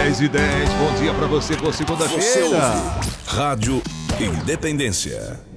10h10, bom dia pra você, boa segunda-feira. Rádio Independência.